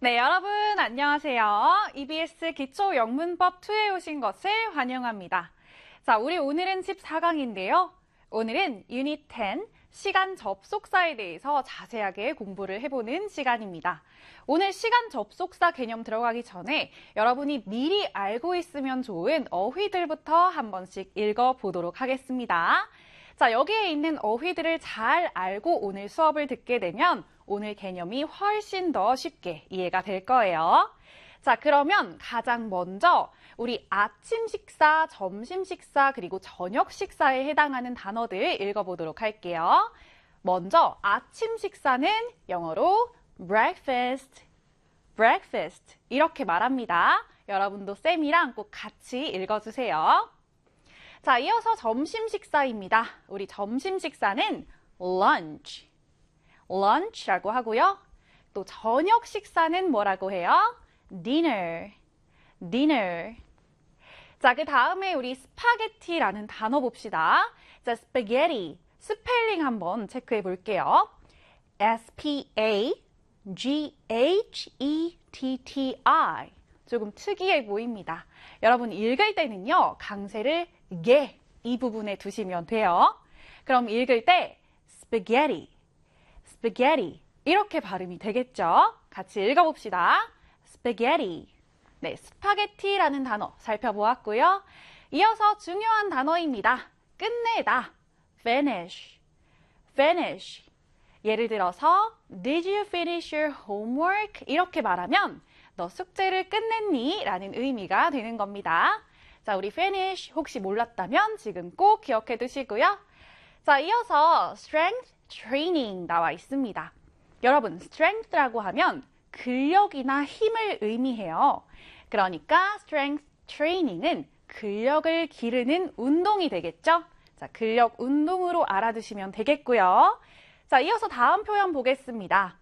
네, 여러분 안녕하세요. EBS 기초 영문법 2에 오신 것을 환영합니다. 자, 우리 오늘은 14강인데요. 오늘은 유닛 10 시간 접속사에 대해서 자세하게 공부를 해보는 시간입니다. 오늘 시간 접속사 개념 들어가기 전에 여러분이 미리 알고 있으면 좋은 어휘들부터 한 번씩 읽어보도록 하겠습니다. 자, 여기에 있는 어휘들을 잘 알고 오늘 수업을 듣게 되면 오늘 개념이 훨씬 더 쉽게 이해가 될 거예요. 자, 그러면 가장 먼저 우리 아침 식사, 점심 식사, 그리고 저녁 식사에 해당하는 단어들 읽어보도록 할게요. 먼저 아침 식사는 영어로 breakfast, breakfast 이렇게 말합니다. 여러분도 쌤이랑 꼭 같이 읽어주세요. 자, 이어서 점심 식사입니다. 우리 점심 식사는 lunch, lunch라고 하고요. 또 저녁 식사는 뭐라고 해요? dinner, dinner. 자, 그 다음에 우리 스파게티라는 단어 봅시다. 자, spaghetti, 스펠링 한번 체크해 볼게요. S-P-A-G-H-E-T-T-I. 조금 특이해 보입니다. 여러분 읽을 때는요, 강세를 게 이 부분에 두시면 돼요. 그럼 읽을 때 spaghetti, spaghetti 이렇게 발음이 되겠죠? 같이 읽어봅시다. spaghetti. 네, 스파게티라는 단어 살펴보았고요. 이어서 중요한 단어입니다. 끝내다. finish, finish. 예를 들어서 Did you finish your homework? 이렇게 말하면 너 숙제를 끝냈니? 라는 의미가 되는 겁니다. 자, 우리 finish 혹시 몰랐다면 지금 꼭 기억해 두시고요. 자, 이어서 strength training 나와 있습니다. 여러분, strength라고 하면 근력이나 힘을 의미해요. 그러니까 strength training은 근력을 기르는 운동이 되겠죠? 자, 근력 운동으로 알아두시면 되겠고요. 자, 이어서 다음 표현 보겠습니다.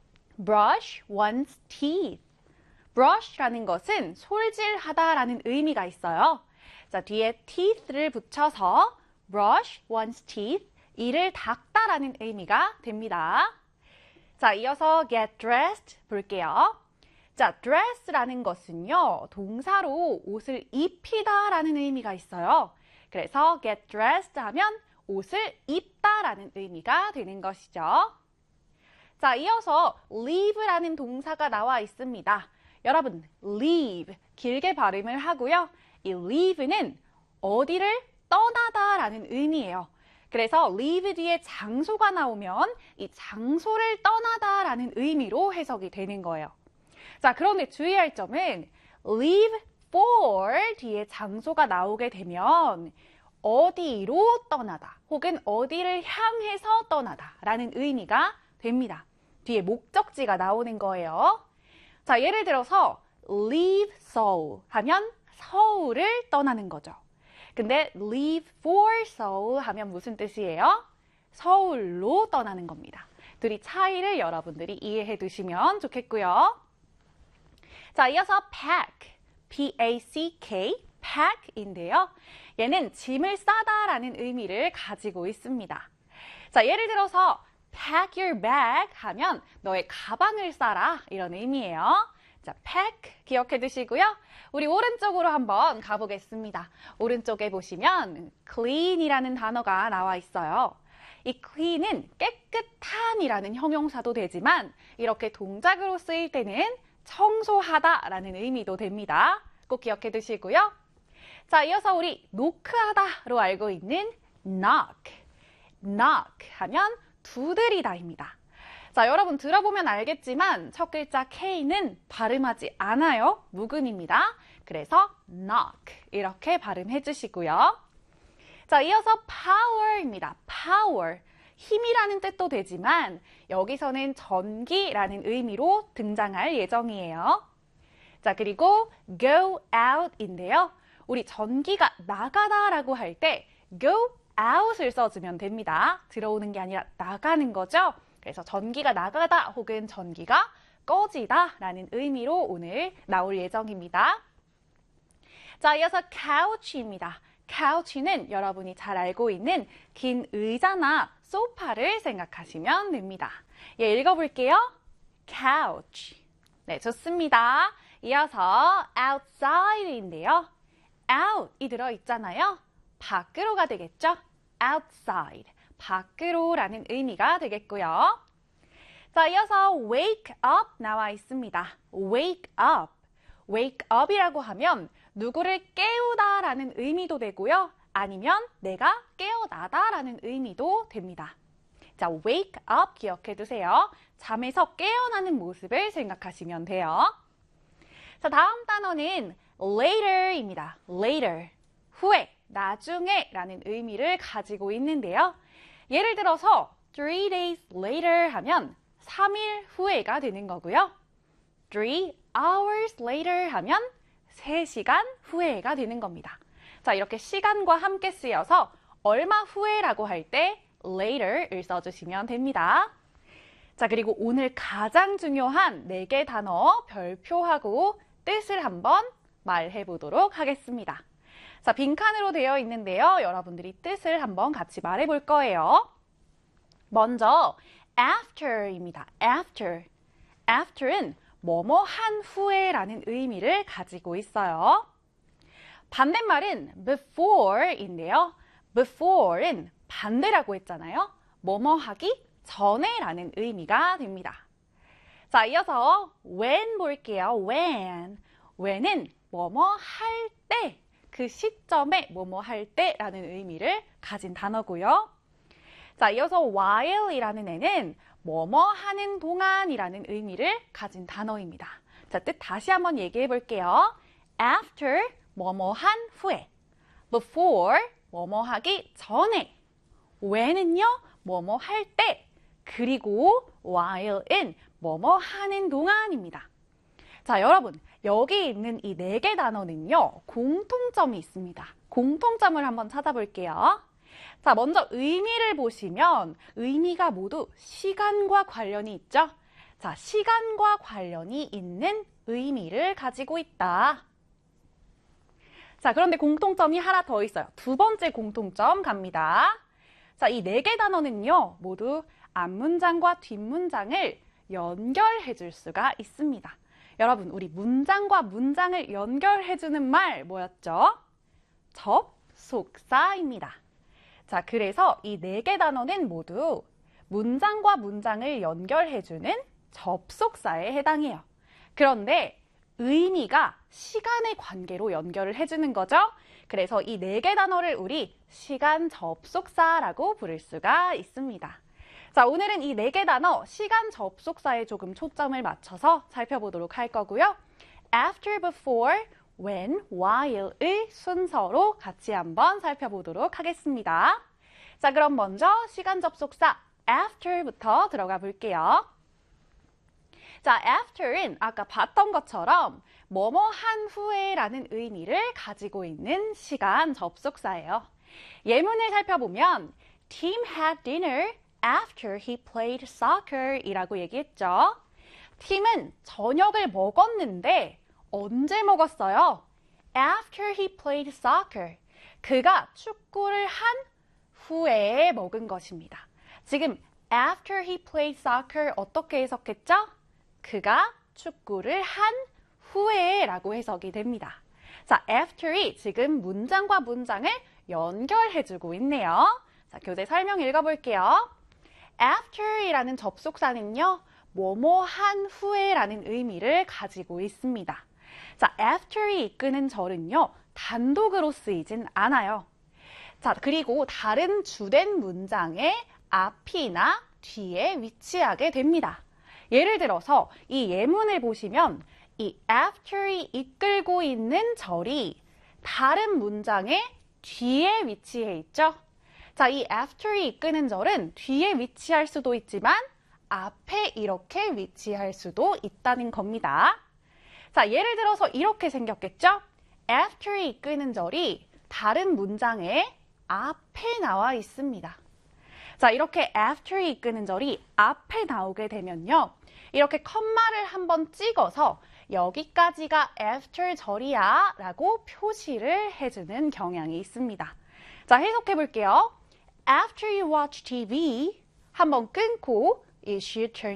brush one's teeth. brush라는 것은 솔질하다라는 의미가 있어요. 자, 뒤에 teeth를 붙여서 brush one's teeth, 이를 닦다라는 의미가 됩니다. 자, 이어서 get dressed 볼게요. 자, dress라는 것은요, 동사로 옷을 입히다라는 의미가 있어요. 그래서 get dressed 하면 옷을 입다라는 의미가 되는 것이죠. 자, 이어서 leave라는 동사가 나와 있습니다. 여러분, leave 길게 발음을 하고요. 이 leave는 어디를 떠나다라는 의미예요. 그래서 leave 뒤에 장소가 나오면 이 장소를 떠나다라는 의미로 해석이 되는 거예요. 자, 그런데 주의할 점은 leave for 뒤에 장소가 나오게 되면 어디로 떠나다 혹은 어디를 향해서 떠나다 라는 의미가 됩니다. 뒤에 목적지가 나오는 거예요. 자, 예를 들어서 leave Seoul 하면 서울을 떠나는 거죠. 근데 leave for Seoul 하면 무슨 뜻이에요? 서울로 떠나는 겁니다. 둘이 차이를 여러분들이 이해해 두시면 좋겠고요. 자, 이어서 pack, P-A-C-K, pack인데요. 얘는 짐을 싸다라는 의미를 가지고 있습니다. 자, 예를 들어서 pack your bag 하면 너의 가방을 싸라 이런 의미예요. 자, pack 기억해 두시고요. 우리 오른쪽으로 한번 가보겠습니다. 오른쪽에 보시면 clean이라는 단어가 나와 있어요. 이 clean은 깨끗한이라는 형용사도 되지만 이렇게 동작으로 쓰일 때는 청소하다라는 의미도 됩니다. 꼭 기억해 두시고요. 자, 이어서 우리 노크하다로 알고 있는 knock, knock 하면 두드리다입니다. 자, 여러분 들어보면 알겠지만 첫 글자 K는 발음하지 않아요. 묵음입니다. 그래서 knock 이렇게 발음해 주시고요. 자, 이어서 power입니다. power, 힘이라는 뜻도 되지만 여기서는 전기라는 의미로 등장할 예정이에요. 자, 그리고 go out인데요. 우리 전기가 나가다라고 할 때 go out을 써주면 됩니다. 들어오는 게 아니라 나가는 거죠. 그래서 전기가 나가다 혹은 전기가 꺼지다 라는 의미로 오늘 나올 예정입니다. 자, 이어서 couch입니다. couch는 여러분이 잘 알고 있는 긴 의자나 소파를 생각하시면 됩니다. 예, 읽어볼게요. couch, 네, 좋습니다. 이어서 outside인데요. out이 들어있잖아요. 밖으로가 되겠죠? outside, 밖으로라는 의미가 되겠고요. 자, 이어서 wake up 나와 있습니다. wake up. wake up이라고 하면 누구를 깨우다라는 의미도 되고요. 아니면 내가 깨어나다라는 의미도 됩니다. 자, wake up 기억해 두세요. 잠에서 깨어나는 모습을 생각하시면 돼요. 자, 다음 단어는 later입니다. later, 후에, 나중에 라는 의미를 가지고 있는데요. 예를 들어서 3 days later 하면 3일 후에가 되는 거고요. 3 hours later 하면 3시간 후에가 되는 겁니다. 자, 이렇게 시간과 함께 쓰여서 얼마 후에라고 할 때 later을 써주시면 됩니다. 자, 그리고 오늘 가장 중요한 4개 단어 별표하고 뜻을 한번 말해 보도록 하겠습니다. 자, 빈칸으로 되어 있는데요. 여러분들이 뜻을 한번 같이 말해 볼 거예요. 먼저 after입니다. after. after은 뭐뭐 한 후에라는 의미를 가지고 있어요. 반대말은 before인데요. before는 반대라고 했잖아요. 뭐뭐 하기 전에라는 의미가 됩니다. 자, 이어서 when 볼게요. when은 뭐뭐 할 때, 그 시점에 뭐뭐 할 때라는 의미를 가진 단어고요. 자, 이어서 while이라는 애는 뭐뭐 하는 동안이라는 의미를 가진 단어입니다. 자, 뜻 다시 한번 얘기해 볼게요. after, 뭐뭐 한 후에, before, 뭐뭐 하기 전에, when은요, 뭐뭐 할 때, 그리고 while은 뭐뭐 하는 동안입니다. 자, 여러분, 여기 있는 이 4개 단어는요, 공통점이 있습니다. 공통점을 한번 찾아볼게요. 자, 먼저 의미를 보시면 의미가 모두 시간과 관련이 있죠? 자, 시간과 관련이 있는 의미를 가지고 있다. 자, 그런데 공통점이 하나 더 있어요. 두 번째 공통점 갑니다. 자, 이 4개 단어는요, 모두 앞문장과 뒷문장을 연결해 줄 수가 있습니다. 여러분, 우리 문장과 문장을 연결해 주는 말 뭐였죠? 접속사입니다. 자, 그래서 이 4개 단어는 모두 문장과 문장을 연결해 주는 접속사에 해당해요. 그런데 의미가 시간의 관계로 연결을 해주는 거죠. 그래서 이 4개 단어를 우리 시간 접속사라고 부를 수가 있습니다. 자, 오늘은 이 4개 단어 시간 접속사에 조금 초점을 맞춰서 살펴보도록 할 거고요. after, before, when, while의 순서로 같이 한번 살펴보도록 하겠습니다. 자, 그럼 먼저 시간 접속사 after부터 들어가 볼게요. 자, after는 아까 봤던 것처럼 뭐뭐 한 후에라는 의미를 가지고 있는 시간 접속사예요. 예문을 살펴보면 Tim had dinner after he played soccer 이라고 얘기했죠. 팀은 저녁을 먹었는데 언제 먹었어요? After he played soccer. 그가 축구를 한 후에 먹은 것입니다. 지금 after he played soccer 어떻게 해석했죠? 그가 축구를 한 후에 라고 해석이 됩니다. 자, after이 지금 문장과 문장을 연결해주고 있네요. 자, 교재 설명 읽어볼게요. after이라는 접속사는요, 뭐뭐 한 후에 라는 의미를 가지고 있습니다. 자, after이 이끄는 절은요, 단독으로 쓰이진 않아요. 자, 그리고 다른 주된 문장의 앞이나 뒤에 위치하게 됩니다. 예를 들어서 이 예문을 보시면 이 after이 이끌고 있는 절이 다른 문장의 뒤에 위치해 있죠. 자, 이 after이 이끄는 절은 뒤에 위치할 수도 있지만 앞에 이렇게 위치할 수도 있다는 겁니다. 자, 예를 들어서 이렇게 생겼겠죠? after이 이끄는 절이 다른 문장의 앞에 나와 있습니다. 자, 이렇게 after이 이끄는 절이 앞에 나오게 되면요. 이렇게 컴마를 한번 찍어서 여기까지가 after 절이야 라고 표시를 해주는 경향이 있습니다. 자, 해석해 볼게요. After you watch TV, 한번 끊고 It's your turn